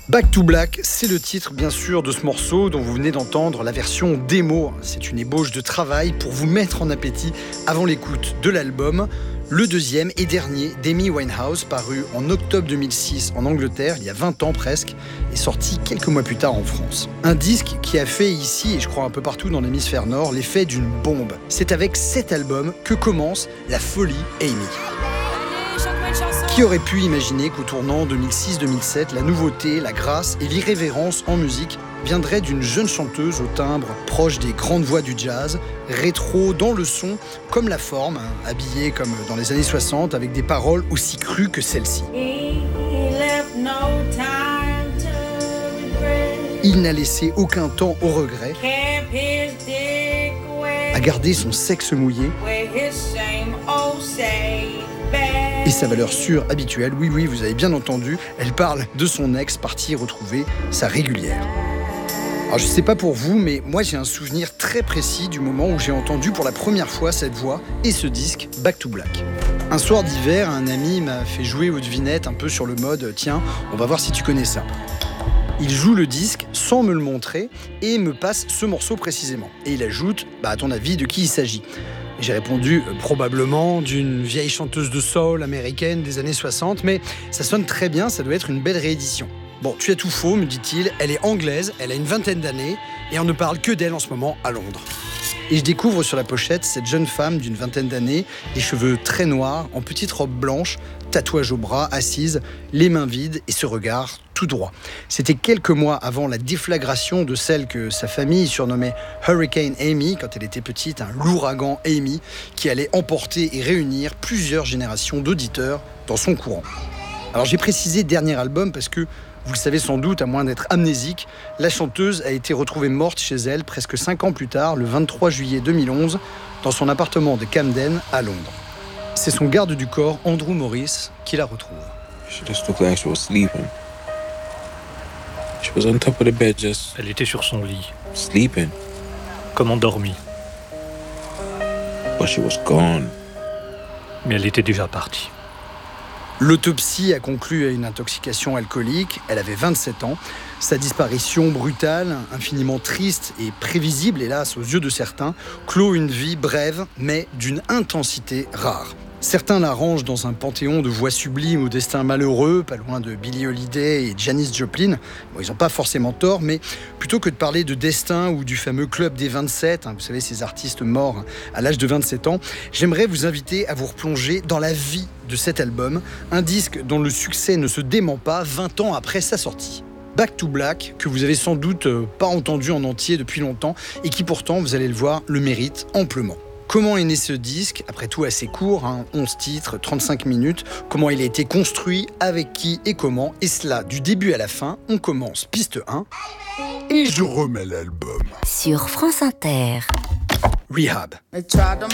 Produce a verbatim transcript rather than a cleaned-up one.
Back to Black, c'est le titre bien sûr de ce morceau dont vous venez d'entendre la version démo. C'est une ébauche de travail pour vous mettre en appétit avant l'écoute de l'album. Le deuxième et dernier d'Amy Winehouse, paru en octobre deux mille six en Angleterre, il y a vingt ans presque, est sorti quelques mois plus tard en France. Un disque qui a fait ici, et je crois un peu partout dans l'hémisphère nord, l'effet d'une bombe. C'est avec cet album que commence la folie Amy. Qui aurait pu imaginer qu'au tournant deux mille six deux mille sept, la nouveauté, la grâce et l'irrévérence en musique viendraient d'une jeune chanteuse au timbre proche des grandes voix du jazz, rétro dans le son comme la forme, hein, habillée comme dans les années soixante avec des paroles aussi crues que celle-ci. Il n'a laissé aucun temps au regret, a gardé son sexe mouillé et sa valeur sûre habituelle. Oui, oui, vous avez bien entendu, elle parle de son ex parti retrouver sa régulière. Alors je sais pas pour vous, mais moi j'ai un souvenir très précis du moment où j'ai entendu pour la première fois cette voix et ce disque Back to Black. Un soir d'hiver, un ami m'a fait jouer aux devinettes un peu sur le mode « Tiens, on va voir si tu connais ça ». Il joue le disque sans me le montrer et me passe ce morceau précisément. Et il ajoute bah, « À ton avis, de qui il s'agit ?» J'ai répondu euh, probablement d'une vieille chanteuse de soul américaine des années soixante, mais ça sonne très bien, ça doit être une belle réédition. Bon, tu as tout faux, me dit-il, elle est anglaise, elle a une vingtaine d'années, et on ne parle que d'elle en ce moment à Londres. Et je découvre sur la pochette cette jeune femme d'une vingtaine d'années, les cheveux très noirs, en petite robe blanche, tatouage au bras, assise, les mains vides et ce regard tout droit. C'était quelques mois avant la déflagration de celle que sa famille surnommait Hurricane Amy, quand elle était petite, un l'ouragan Amy, qui allait emporter et réunir plusieurs générations d'auditeurs dans son courant. Alors j'ai précisé dernier album parce que, vous le savez sans doute, à moins d'être amnésique, la chanteuse a été retrouvée morte chez elle presque cinq ans plus tard, le vingt-trois juillet deux mille onze, dans son appartement de Camden, à Londres. C'est son garde du corps, Andrew Morris, qui la retrouve. She just looked like she was sleeping. She was on top of the bed, just Elle était sur son lit, sleeping, comme endormie, but she was gone. mais elle était déjà partie. L'autopsie a conclu à une intoxication alcoolique. Elle avait vingt-sept ans. Sa disparition brutale, infiniment triste et prévisible, hélas, aux yeux de certains, clôt une vie brève, mais d'une intensité rare. Certains la rangent dans un panthéon de voix sublimes au destin malheureux, pas loin de Billie Holiday et Janis Joplin. Bon, ils n'ont pas forcément tort, mais plutôt que de parler de destin ou du fameux club des vingt-sept, hein, vous savez, ces artistes morts à l'âge de vingt-sept ans, j'aimerais vous inviter à vous replonger dans la vie de cet album, un disque dont le succès ne se dément pas vingt ans après sa sortie. Back to Black, que vous avez sans doute pas entendu en entier depuis longtemps et qui pourtant, vous allez le voir, le mérite amplement. Comment est né ce disque ? Après tout assez court, hein, onze titres, trente-cinq minutes. Comment il a été construit, avec qui et comment. Et cela du début à la fin. On commence piste un et je remets l'album. Sur France Inter. Rehab.